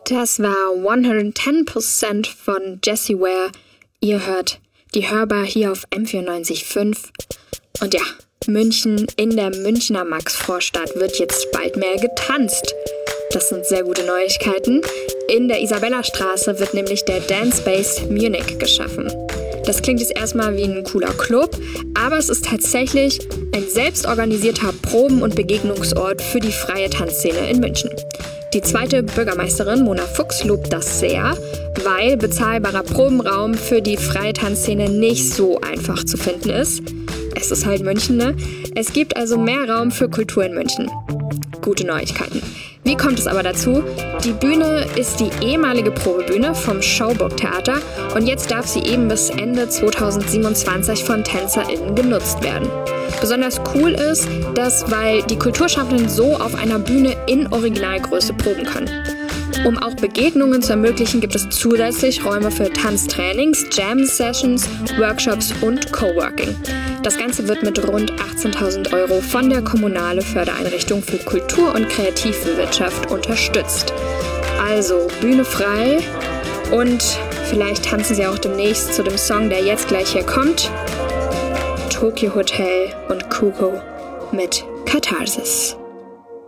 Das war 110% von Jessie Ware. Ihr hört die Hörbar hier auf M94.5. Und ja, München, in der Münchner Maxvorstadt wird jetzt bald mehr getanzt. Das sind sehr gute Neuigkeiten. In der Isabellastraße wird nämlich der Dance Space Munich geschaffen. Das klingt jetzt erstmal wie ein cooler Club, aber es ist tatsächlich ein selbstorganisierter Proben- und Begegnungsort für die freie Tanzszene in München. Die zweite Bürgermeisterin Mona Fuchs lobt das sehr, weil bezahlbarer Probenraum für die freie Tanzszene nicht so einfach zu finden ist. Es ist halt München, ne? Es gibt also mehr Raum für Kultur in München. Gute Neuigkeiten. Wie kommt es aber dazu? Die Bühne ist die ehemalige Probebühne vom Schauburg-Theater und jetzt darf sie eben bis Ende 2027 von TänzerInnen genutzt werden. Besonders cool ist, dass, weil die Kulturschaffenden so auf einer Bühne in Originalgröße proben können. Um auch Begegnungen zu ermöglichen, gibt es zusätzlich Räume für Tanztrainings, Jam-Sessions, Workshops und Coworking. Das Ganze wird mit rund 18.000 € von der Kommunale Fördereinrichtung für Kultur- und Kreativwirtschaft unterstützt. Also Bühne frei und vielleicht tanzen sie auch demnächst zu dem Song, der jetzt gleich hier kommt. Tokyo Hotel und Kuko mit Katharsis.